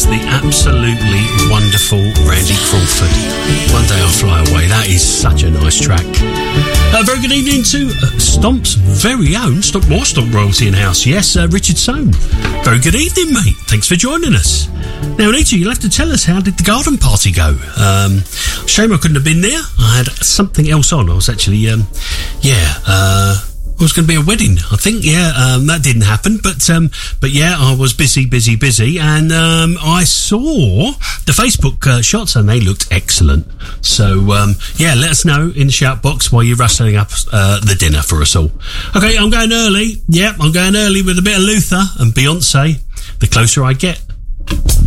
the absolutely wonderful Randy Crawford. One Day I'll Fly Away. That is such a nice track. Very good evening to Stomp's very own Stomp Royalty in House. Yes, Richard Sohn. Very good evening, mate. Thanks for joining us. Now, Anita, you'll have to tell us, how did the garden party go? Shame I couldn't have been there. I had something else on. I was actually, it was going to be a wedding, I think. That didn't happen, but yeah, I was busy, and I saw the Facebook shots, and they looked excellent. So let us know in the shout box while you're rustling up the dinner for us all. Okay, I'm going early. Yeah, I'm going early with a bit of Luther and Beyonce. The Closer I Get.